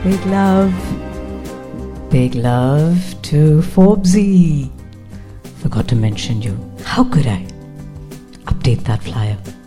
Big love. Big love to Forbesy. Forgot to mention you. How could I? Update that flyer.